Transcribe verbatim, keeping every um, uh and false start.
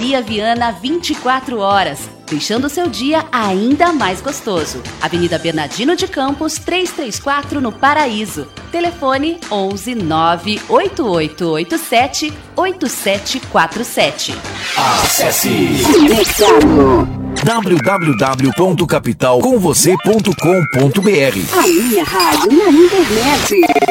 Padaria Viana vinte e quatro horas, deixando seu dia ainda mais gostoso. Avenida Bernardino de Campos, trezentos e trinta e quatro, no Paraíso. Telefone onze nove oito oito oito sete oito sete quatro sete. Acesse w w w ponto capital com você ponto com ponto b r. A minha rádio na internet.